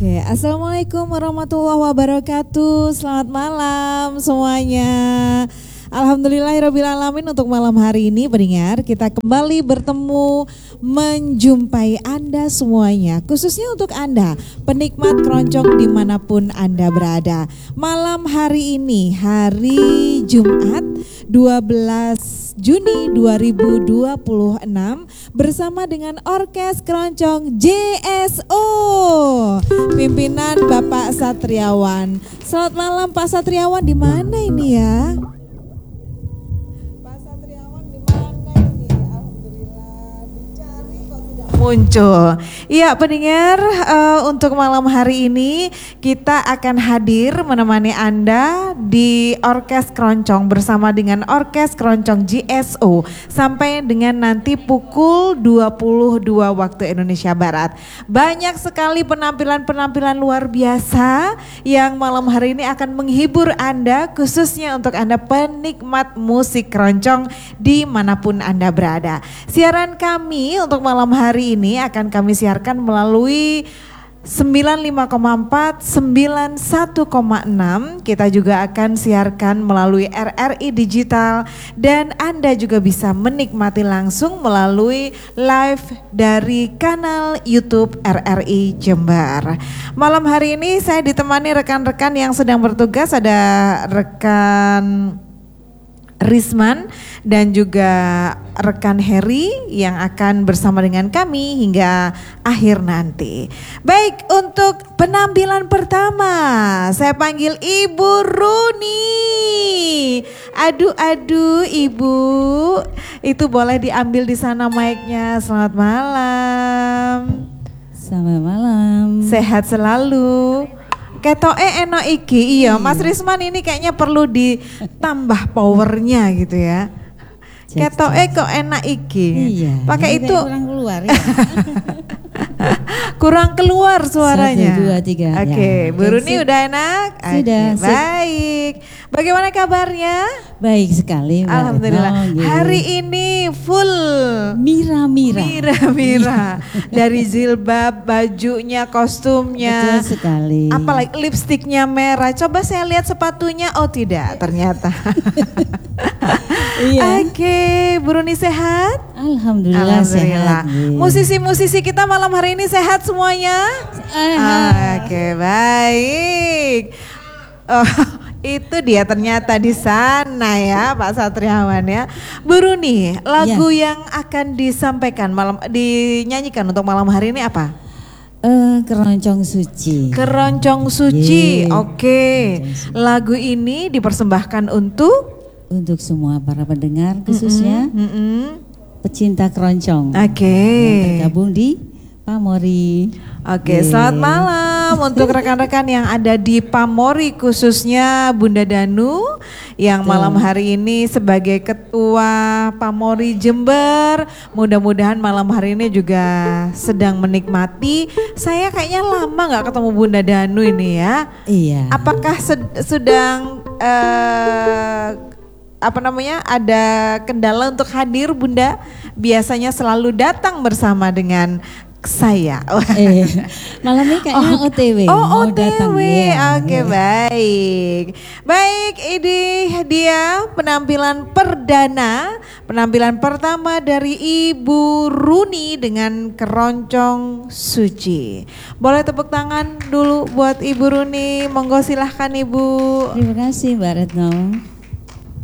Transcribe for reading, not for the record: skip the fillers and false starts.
Oke, Assalamualaikum warahmatullahi wabarakatuh. Selamat malam semuanya. Alhamdulillahirrabbilalamin, untuk malam hari ini pendengar kita kembali bertemu menjumpai Anda semuanya, khususnya untuk Anda penikmat keroncong dimanapun Anda berada. Malam hari ini hari Jumat 12 Juni 2026 bersama dengan Orkes Keroncong JSO pimpinan Bapak Satriawan. Selamat malam Pak Satriawan, di mana ini ya? Muncul. Iya pendengar, untuk malam hari ini kita akan hadir menemani Anda di Orkes Keroncong bersama dengan Orkes Keroncong JSO sampai dengan nanti pukul 22 waktu Indonesia Barat. Banyak sekali penampilan-penampilan luar biasa yang malam hari ini akan menghibur Anda, khususnya untuk Anda penikmat musik keroncong dimanapun Anda berada. Siaran kami untuk malam hari ini akan kami siarkan melalui 95,4, 91,6. Kita juga akan siarkan melalui RRI Digital dan Anda juga bisa menikmati langsung melalui live dari kanal YouTube RRI Jember. Malam hari ini saya ditemani rekan-rekan yang sedang bertugas, ada rekan Risman dan juga rekan Heri yang akan bersama dengan kami hingga akhir nanti. Baik, untuk penampilan pertama saya panggil Ibu Runi. Aduh Ibu, itu boleh diambil di sana mic-nya. Selamat malam. Selamat malam. Sehat selalu. Ketoke enak iki, iya Mas Risman ini kayaknya perlu ditambah powernya gitu ya. Ketoke kok enak iki. Iya. Pakai itu kurang keluar ya. Kurang keluar suaranya. 1, 2, 3. Oke, ya. Bu Runi udah enak? Sudah. Oke, baik. Bagaimana kabarnya? Baik sekali Mbak. Alhamdulillah. Retno, Hari ini full mira-mira. Mira-mira. Dari jilbab, bajunya, kostumnya. Betul sekali. Apalagi lipstiknya merah. Coba saya lihat sepatunya. Oh tidak, ternyata. Iya. Oke, Bu Runi sehat? Alhamdulillah sehat. Musisi-musisi kita malam hari ini sehat semuanya? Oke, baik. Oh, itu dia ternyata di sana ya Pak Satriawan ya. Bu Runi, lagu yang akan disampaikan dinyanyikan untuk malam hari ini apa? Keroncong Suci. Keroncong Suci. Oke. Lagu ini dipersembahkan untuk semua para pendengar, khususnya pecinta keroncong. Oke. Yang tergabung di Pamori. Oke, selamat malam untuk rekan-rekan yang ada di Pamori, khususnya Bunda Danu yang malam hari ini sebagai Ketua Pamori Jember. Mudah-mudahan malam hari ini juga sedang menikmati. Saya kayaknya lama nggak ketemu Bunda Danu ini ya. Iya. Apakah sedang ada kendala untuk hadir Bunda? Biasanya selalu datang bersama dengan saya. Malam ini kayaknya OTW. Oh, OTW. Datang, ya. Oke, baik. Baik, ini dia penampilan perdana, penampilan pertama dari Ibu Runi dengan Keroncong Suci. Boleh tepuk tangan dulu buat Ibu Runi. Monggo silahkan Ibu. Terima kasih Mbak Retno.